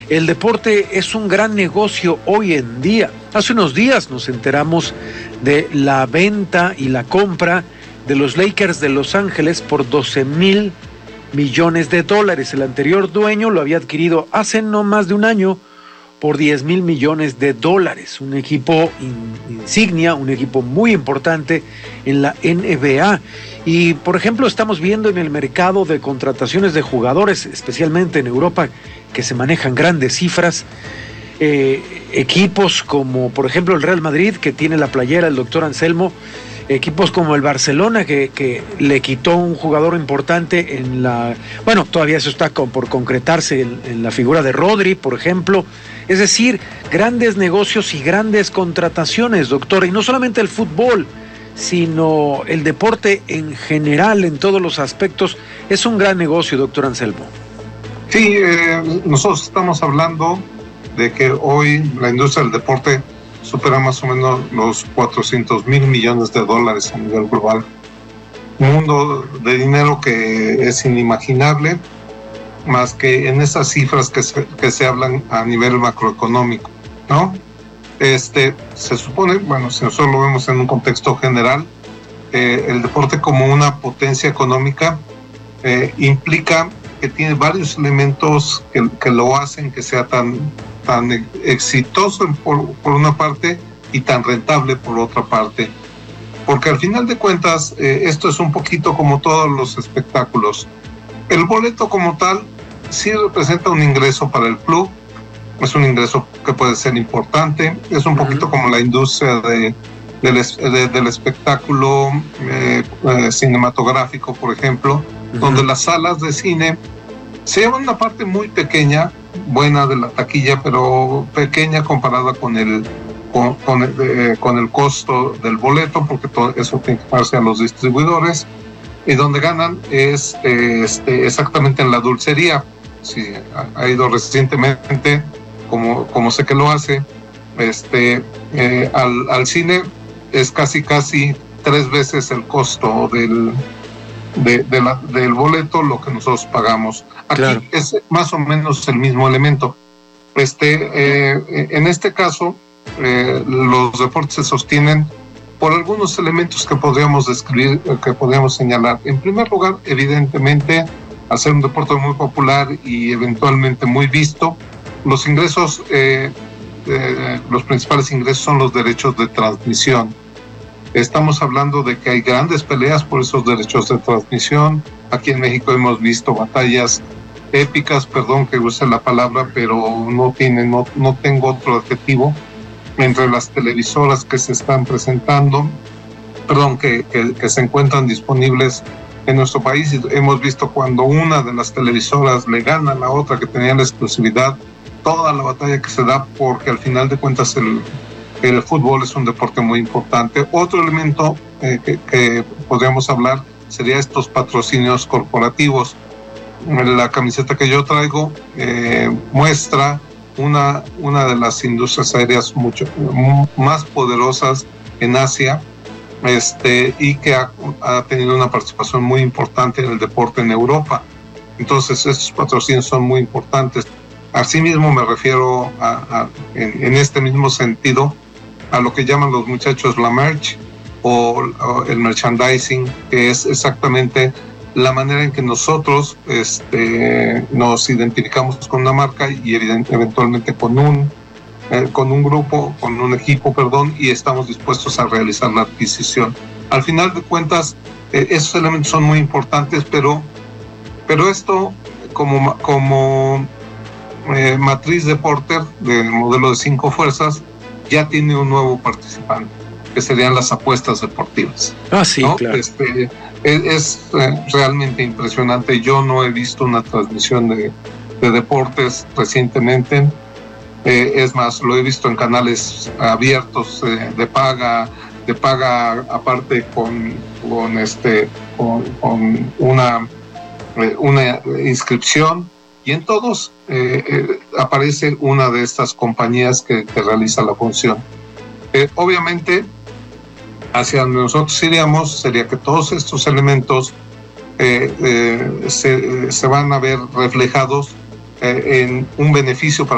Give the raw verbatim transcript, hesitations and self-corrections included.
El deporte es un gran negocio hoy en día. Hace unos días nos enteramos de la venta y la compra de los Lakers de Los Ángeles por doce mil millones de dólares. El anterior dueño lo había adquirido hace no más de un año por diez mil millones de dólares. Un equipo in, insignia, un equipo muy importante en la N B A. Y, por ejemplo, estamos viendo en el mercado de contrataciones de jugadores, especialmente en Europa, que se manejan grandes cifras. Eh, equipos como, por ejemplo, el Real Madrid, que tiene la playera del doctor Anselmo. Equipos como el Barcelona, que, que le quitó un jugador importante en la... Bueno, todavía eso está con, por concretarse en, en la figura de Rodri, por ejemplo. Es decir, grandes negocios y grandes contrataciones, doctor. Y no solamente el fútbol, sino el deporte en general, en todos los aspectos. Es un gran negocio, doctor Anselmo. Sí, eh, nosotros estamos hablando de que hoy la industria del deporte supera más o menos los cuatrocientos mil millones de dólares a nivel global. Un mundo de dinero que es inimaginable, más que en esas cifras que se, que se hablan a nivel macroeconómico, ¿no? Este, se supone, bueno, si nosotros lo vemos en un contexto general, eh, el deporte como una potencia económica eh, implica que tiene varios elementos que, que lo hacen que sea tan, tan exitoso por, por una parte y tan rentable por otra parte. Porque al final de cuentas, eh, esto es un poquito como todos los espectáculos. El boleto como tal sí representa un ingreso para el club, es un ingreso que puede ser importante, es un uh-huh. poquito como la industria de, del, de, del espectáculo eh, eh, cinematográfico, por ejemplo, uh-huh. donde las salas de cine se llevan una parte muy pequeña, buena de la taquilla, pero pequeña comparada con el, con, con, el, eh, con el costo del boleto, porque todo eso tiene que pagarse a los distribuidores, y donde ganan es eh, este, exactamente en la dulcería. Si ha, ha ido recientemente, como, como sé que lo hace, este, eh, al, al cine es casi casi tres veces el costo del, de, de la, del boleto lo que nosotros pagamos. Aquí claro. es más o menos el mismo elemento. Este, eh, en este caso, eh, los deportes se sostienen por algunos elementos que podríamos describir, que podríamos señalar. En primer lugar, evidentemente, al ser un deporte muy popular y eventualmente muy visto, los ingresos, eh, eh, los principales ingresos son los derechos de transmisión. Estamos hablando de que hay grandes peleas por esos derechos de transmisión. Aquí en México hemos visto batallas épicas, perdón que use la palabra, pero no tiene, no, no tengo otro adjetivo, entre las televisoras que se están presentando, perdón, que, que, que se encuentran disponibles en nuestro país. Hemos visto cuando una de las televisoras le gana a la otra que tenía la exclusividad, toda la batalla que se da, porque al final de cuentas el, el fútbol es un deporte muy importante. Otro elemento eh, que, que podríamos hablar sería estos patrocinios corporativos. La camiseta que yo traigo eh, muestra una, una de las industrias aéreas mucho más poderosas en Asia, este, y que ha, ha tenido una participación muy importante en el deporte en Europa. Entonces estos patrocinios son muy importantes. Asimismo me refiero a, a, en, en este mismo sentido a lo que llaman los muchachos la merch o, o el merchandising, que es exactamente la manera en que nosotros este, nos identificamos con una marca y evident, eventualmente con un, eh, con un grupo, con un equipo, perdón, y estamos dispuestos a realizar la adquisición. Al final de cuentas, eh, esos elementos son muy importantes, pero, pero esto como, como eh, matriz de Porter, del modelo de cinco fuerzas, ya tiene un nuevo participante, que serían las apuestas deportivas. Ah, sí, ¿no? Claro. Este, es es eh, realmente impresionante. Yo no he visto una transmisión de, de deportes recientemente. Eh, es más, lo he visto en canales abiertos eh, de paga, de paga aparte con, con, este, con, con una, eh, una inscripción. Y en todos eh, eh, aparece una de estas compañías que, que realiza la función. Eh, obviamente, hacia donde nosotros iríamos sería que todos estos elementos eh, eh, se, se van a ver reflejados eh, en un beneficio para